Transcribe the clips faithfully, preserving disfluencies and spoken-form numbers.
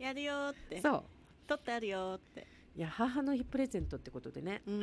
やるよってそう取ってあるよって。 いや母の日プレゼントってことでね、 うん、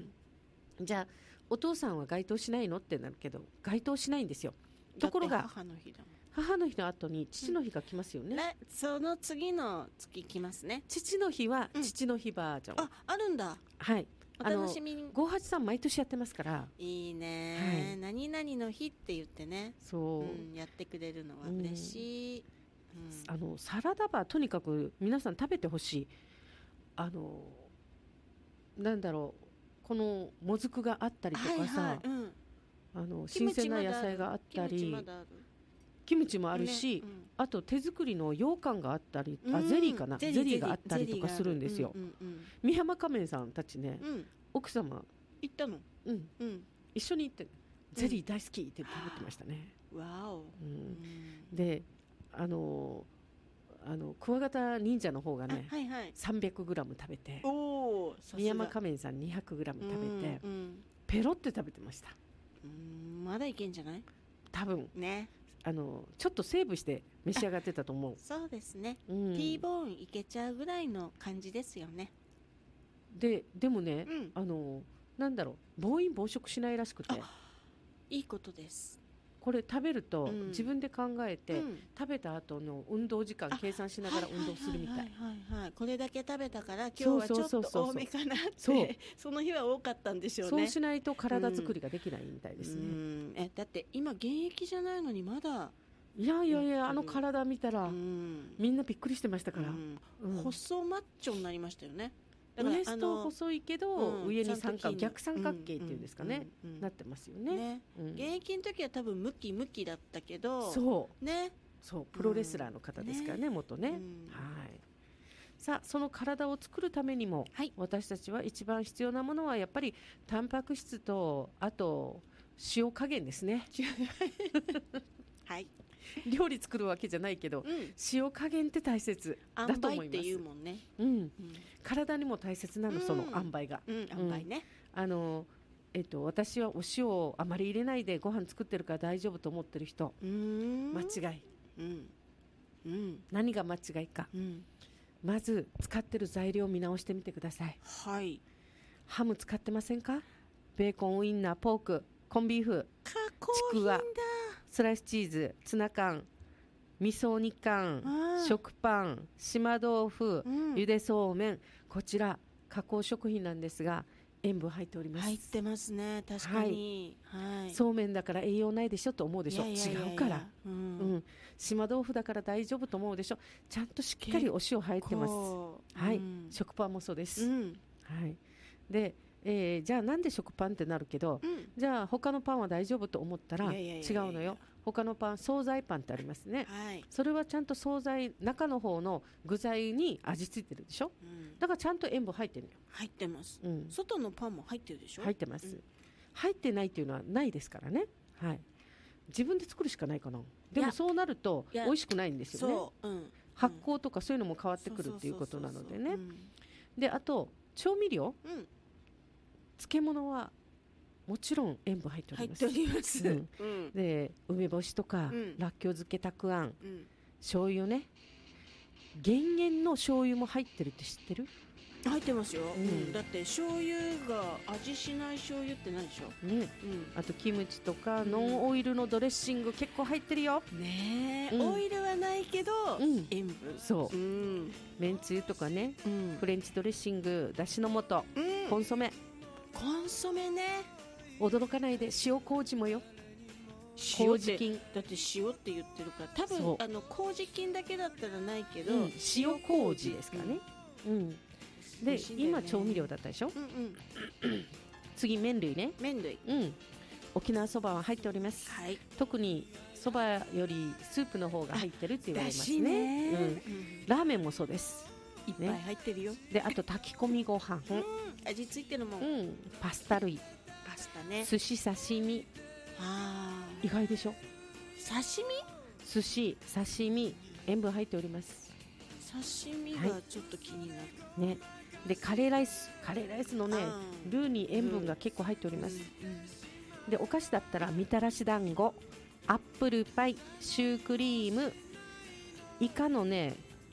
じゃあお父さんは該当しないのってなるけど該当しないんですよ。ところが母の日だもん。 母の日の後に父の日が来ますよね、 うん、その次の月来ますね。 父の日は父の日バージョン、 うん、あ、あるんだ。 はい、 お楽しみに。 ごはちさん毎年やってますから。 いいね、はい、何々の日って言ってね、 そう、 うん、やってくれるのは嬉しい、 うん、あのサラダバーとにかく皆さん食べてほしい。あのなんだろう、このもずくがあったりとかさ、はいはい、うん、あの新鮮な野菜があったり、キムチもあるし、ね、うん、あと手作りの羊羹があったり、あ、ゼリーかな、ゼリー、ゼリーがあったりとかするんですよ。うんうんうん、美浜仮面さんたちね、うん、奥様行ったの、 うんうん、一緒に行ってゼリー大好きって食べてましたね、 うん、わお、 うん、であのあのクワガタ忍者の方がね、はいはい、さんびゃくグラム食べて、お美山仮面さんにひゃくグラム食べて、うんうん、ペロって食べてました。 うん、まだいけんじゃない多分ね。 あのちょっとセーブして召し上がってたと思う。 そうですね、うん、T ボーンいけちゃうぐらいの感じですよね。 ででもね、うん、あのなんだろう、暴飲暴食しないらしくて、 いいことです。 これ食べると、うん、自分で考えて、うん、食べた後の運動時間計算しながら運動するみたい。 これだけ食べたから今日はちょっと多めかなって、そうその日は多かったんでしょうね。 そうしないと体作りができないみたいですね、うん、 えだって今現役じゃないのにまだ。 いやいやいや、あの体見たら、うん、みんなびっくりしてましたから、うんうん、細マッチョになりましたよね。 ウエスト細いけど、うん、上に三角、逆三角形っていうんですかね、うんうんうん、なってますよね。ね、 うん、現役の時は多分ムキムキだったけど、 そうね、 そうプロレスラーの方ですからね、うん、元ね、うん、はい。さあその体を作るためにも、はい、私たちは一番必要なものはやっぱりタンパク質とあと塩加減ですねはい、 料理作るわけじゃないけど、うん、塩加減って大切だと思います。塩梅っていうもんね、 うんうん、体にも大切なの、うん、その塩梅が、 うん、塩梅ね、 うん、あのえっと、私はお塩をあまり入れないでご飯作ってるから大丈夫と思ってる人、うーん、間違い、うんうん、何が間違いか、うん、まず使ってる材料を見直してみてください。 はい。 ハム使ってませんか？ベーコン、ウインナー、ポーク、コンビーフ、 加工品だ、 スライスチーズ、ツナ缶、味噌煮缶、食パン、島豆腐、うん、ゆでそうめん、こちら加工食品なんですが塩分入っております。 入ってますね、確かに、はいはい、 そうめんだから栄養ないでしょと思うでしょ。いやいやいやいや違うから、うんうん、島豆腐だから大丈夫と思うでしょ。ちゃんとしっかりお塩入ってます、はい、うん、食パンもそうです、うん、はい、でえー、じゃあなんで食パンってなるけど、うん、じゃあ他のパンは大丈夫と思ったら違うのよ。他のパン、惣菜パンってありますね、はい、それはちゃんと惣菜中の方の具材に味付いてるでしょ、うん、だからちゃんと塩分入ってるのよ。 入ってます、うん、外のパンも入ってるでしょ。 入ってます、うん、入ってないっていうのはないですからね、はい、自分で作るしかないかな。でもそうなると美味しくないんですよね。そう、うん、発酵とかそういうのも変わってくるっていうことなのでね。であと調味料、うん漬物はもちろん塩分入っております。 入っております、うんうん、で梅干しとか、うん、らっきょう漬けたくあん、うん、醤油ね、減塩の醤油も入ってるって知ってる？ 入ってますよ、うん、だって醤油が味しない醤油ってないでしょ、ね、うん、 あとキムチとか、うん、ノンオイルのドレッシング結構入ってるよ、 ね、うん、オイルはないけど、うん、塩分そう、うん、めんつゆとかね、うん、フレンチドレッシング、だしの素、うん、コンソメコンソメね、 驚かないで塩麹もよ。 麹菌だって塩って言ってるから多分あの麹菌だけだったらないけど、うん、 塩麹ですからね、うん、で、ね、今調味料だったでしょ、うんうん、次麺類ね、 麺類、 うん、沖縄そばは入っております、はい、特にそばよりスープの方が入ってるって言われますね、うんうん、ラーメンもそうです、 いっぱい入ってるよ、ね、 であと炊き込みご飯、うん、 味付いてるもん、 うん、パスタ類、 パスタね、 寿司刺身、あ意外でしょ。 刺身寿司刺身塩分入っております。 刺身がちょっと気になる、 はい、ね、でカレーライスカレーライスのねルーに塩分が結構入っております、うんうんうん、でお菓子だったらみたらし団子、アップルパイ、シュークリーム、イカのね